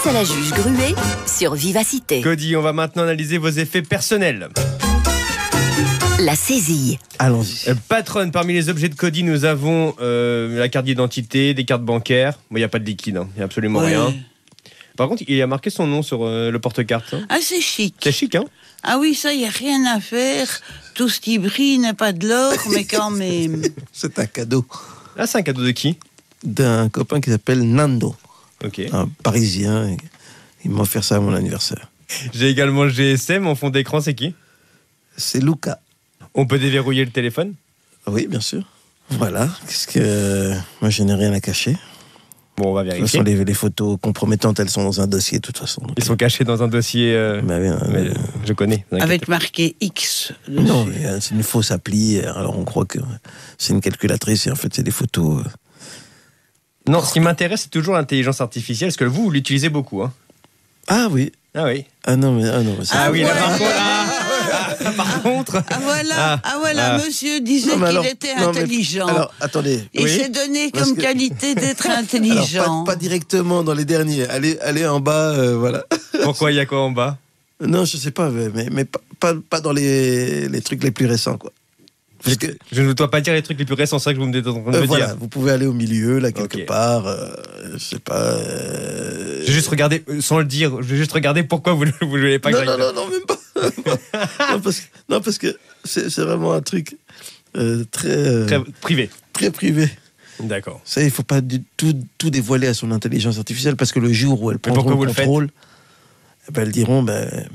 Face à la juge Gruet sur Vivacité. Cody, on va maintenant analyser vos effets personnels. La saisie. Allons-y. Patronne, parmi les objets de Cody, nous avons la carte d'identité, des cartes bancaires. Bon, il n'y a pas de liquide, il n'y a absolument rien. Par contre, il a marqué son nom sur le porte-carte. Ah, c'est chic. C'est chic, hein? Ah oui, ça, il n'y a rien à faire. Tout ce qui brille n'est pas de l'or, mais quand même. C'est un cadeau Ah, c'est un cadeau de qui? d'un copain qui s'appelle Nando, Ok. un Parisien. Il m'a offert ça à mon anniversaire. J'ai également le GSM en fond d'écran, c'est qui? C'est Luca. On peut déverrouiller le téléphone? Oui, bien sûr. Voilà. Qu'est-ce que moi, je n'ai rien à cacher. Bon, on va De toute vérifier. façon, les photos compromettantes, elles sont dans un dossier, de toute façon. Donc, Ils sont cachés dans un dossier. bah oui, Mais je connais. vous inquiétez Avec marqué X dessus. non, c'est une fausse appli. Alors, on croit que c'est une calculatrice et en fait, c'est des photos. Non, ce qui m'intéresse, c'est toujours l'intelligence artificielle, parce que vous l'utilisez beaucoup. Hein. Ah oui. Ah oui. Ah non, mais Ah oui, voilà. Par contre. Ah voilà, monsieur disait Non, mais qu'il alors- était non, mais- intelligent. Alors, attendez. Il Oui. s'est donné Parce comme que- qualité d'être Alors, intelligent. pas directement dans les derniers. Allez en bas, voilà. Pourquoi il y a quoi en bas? Non, je sais pas, mais pas dans les trucs les plus récents, quoi. Parce que, Je ne dois pas dire les trucs les plus récents, c'est ça que vous me êtes en train de me voilà, dire. vous pouvez aller au milieu, là, quelque Ok. part. Je sais pas. J'ai juste regardé, sans le dire, je vais juste regarder pourquoi vous ne voulez pas que j'aille là. Non, même pas. non, parce que c'est vraiment un truc très, Très privé. très privé. D'accord. Ça, il faut pas du tout dévoiler à son intelligence artificielle, parce que le jour où elles prendront pourquoi vous le le faites contrôle, eh ben, elles diront,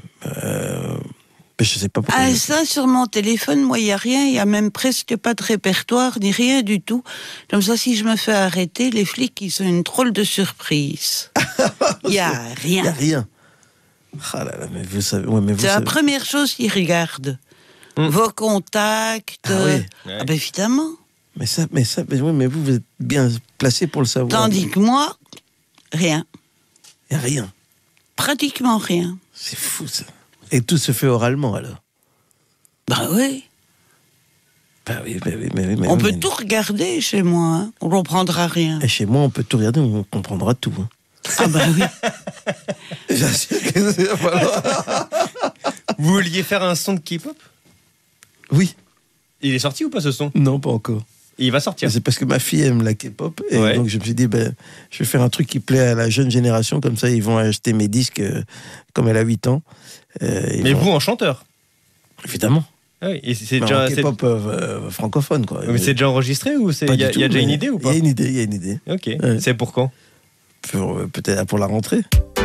je sais pas pourquoi. Ah, ça, sur mon téléphone, moi, il n'y a rien. Il n'y a même presque pas de répertoire, ni rien du tout. Comme ça, si je me fais arrêter, les flics, ils ont une drôle de surprise. Il n'y a Il n'y a rien. rien. Ah là là, mais vous savez. Ouais, mais vous C'est la savez. première chose qu'ils regardent. Vos contacts. Ah oui. Ouais. Ah ben, évidemment. Mais vous êtes bien placé pour le savoir. Tandis que moi, rien. Il n'y a rien. Pratiquement rien. C'est fou, ça. Et tout se fait oralement, alors. Ben oui. Bah oui, mais On oui, peut mais- tout regarder chez moi. Hein. On ne comprendra rien. Et chez moi, on peut tout regarder, on comprendra tout. Hein. Ah ben oui. J'assure que c'est voilà. Vous vouliez faire un son de K-pop? Oui. Il est sorti ou pas ce son? Non, pas encore. Il va sortir. C'est parce que ma fille aime la K-pop. Et Ouais. donc, je me suis dit, je vais faire un truc qui plaît à la jeune génération. Comme ça, ils vont acheter mes disques comme elle a 8 ans. Mais vous en chanteur? Évidemment. Ah oui. Et c'est Mais déjà, en K-pop francophone, quoi. mais c'est déjà enregistré ou c'est Pas il y a du tout, déjà une mais idée ou pas? Il y a une idée. Ok. Ouais. C'est pour quand? Peut-être pour la rentrée.